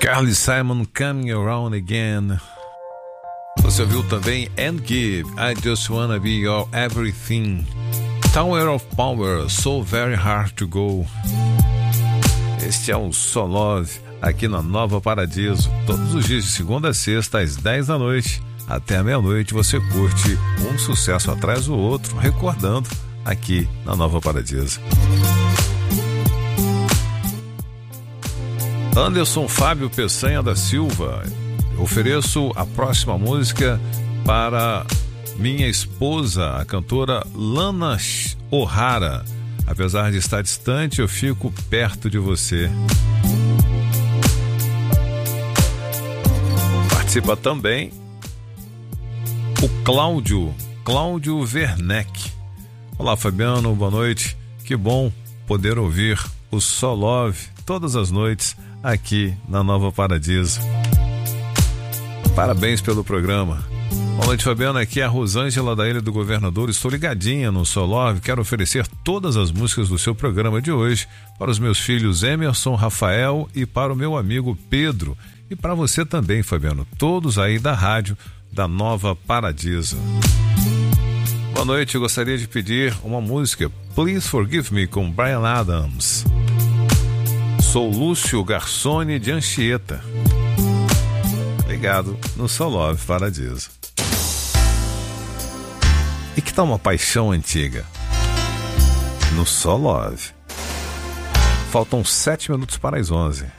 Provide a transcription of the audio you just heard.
Carly Simon, Coming Around Again. Você ouviu também And Give, I Just Wanna Be Your Everything. Tower of Power, So Very Hard to Go. Este é o So Love, aqui na Nova Paradiso. Todos os dias de segunda a sexta, às 10 da noite, até a meia-noite, você curte um sucesso atrás do outro, recordando aqui na Nova Paradiso. Anderson Fábio Peçanha da Silva. Ofereço a próxima música para minha esposa, a cantora Lana O'Hara. Apesar de estar distante, eu fico perto de você. Participa também o Cláudio Werneck. Olá, Fabiano, boa noite. Que bom poder ouvir o So Love todas as noites aqui na Nova Paradiso. Parabéns pelo programa. Boa noite, Fabiano. Aqui é a Rosângela da Ilha do Governador. Estou ligadinha no So Love. Quero oferecer todas as músicas do seu programa de hoje para os meus filhos Emerson, Rafael e para o meu amigo Pedro. E para você também, Fabiano. Todos aí da rádio da Nova Paradiso. Boa noite. Eu gostaria de pedir uma música, Please Forgive Me, com Bryan Adams. Sou Lúcio Garçone de Anchieta. Ligado no So Love Paradiso. E que tal uma paixão antiga? No So Love. Faltam 7 minutos para as 11.